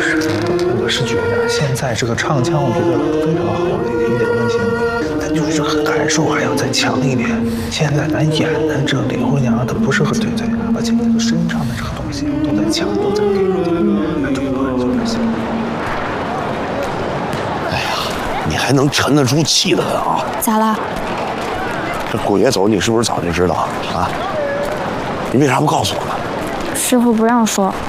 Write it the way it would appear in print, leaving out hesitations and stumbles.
我是觉得现在这个唱腔，我觉得非常好的一点问题，但就是这个感受还要再强一点。现在咱演的这李红娘，她不是很对，而且这个身上的这个东西都在强，都在给力，这个就是。 哎呀，你还能沉得住气的很啊？ 咋了？ 这顾爷走，你是不是早就知道啊？你为啥不告诉我呢？ 师傅不让说，